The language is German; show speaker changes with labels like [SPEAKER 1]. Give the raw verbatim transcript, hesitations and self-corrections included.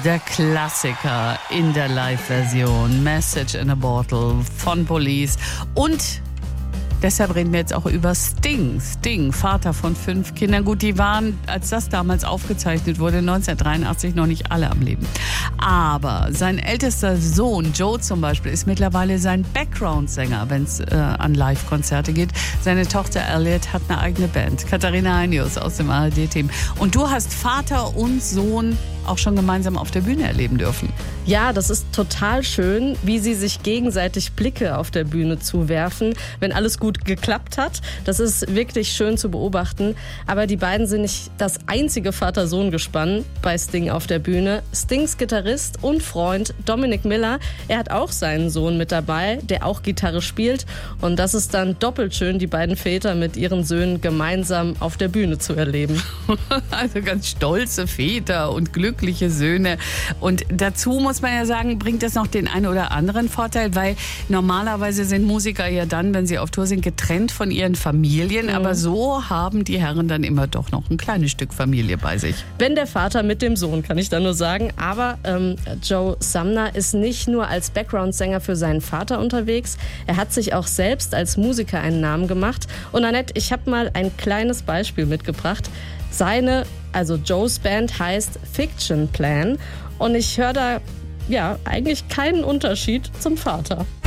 [SPEAKER 1] der Klassiker in der Live-Version, Message in a Bottle von Police. Und deshalb reden wir jetzt auch über Sting. Sting, Vater von fünf Kindern. Gut, die waren, als das damals aufgezeichnet wurde, neunzehnhundertdreiundachtzig noch nicht alle am Leben. Aber sein ältester Sohn, Joe zum Beispiel, ist mittlerweile sein Background-Sänger, wenn es äh, an Live-Konzerte geht. Seine Tochter Elliot hat eine eigene Band. Katharina Heinius aus dem A R D-Team. Und du hast Vater und Sohn auch schon gemeinsam auf der Bühne erleben dürfen.
[SPEAKER 2] Ja, das ist total schön, wie sie sich gegenseitig Blicke auf der Bühne zuwerfen, wenn alles gut geklappt hat. Das ist wirklich schön zu beobachten. Aber die beiden sind nicht das einzige Vater-Sohn-Gespann bei Sting auf der Bühne. Stings Gitarrist und Freund Dominic Miller, er hat auch seinen Sohn mit dabei, der auch Gitarre spielt. Und das ist dann doppelt schön, die beiden Väter mit ihren Söhnen gemeinsam auf der Bühne zu erleben.
[SPEAKER 1] Also ganz stolze Väter und glückliche Söhne. Und dazu muss man ja sagen, bringt das noch den einen oder anderen Vorteil, weil normalerweise sind Musiker ja dann, wenn sie auf Tour sind, getrennt von ihren Familien. Mhm. Aber so haben die Herren dann immer doch noch ein kleines Stück Familie bei sich.
[SPEAKER 2] Wenn der Vater mit dem Sohn, kann ich da nur sagen. Aber ähm, Joe Sumner ist nicht nur als Background-Sänger für seinen Vater unterwegs. Er hat sich auch selbst als Musiker einen Namen gemacht. Und Annette, ich habe mal ein kleines Beispiel mitgebracht. Seine, also Joes Band heißt Fiction Plan. Und ich höre da ja eigentlich keinen Unterschied zum Vater.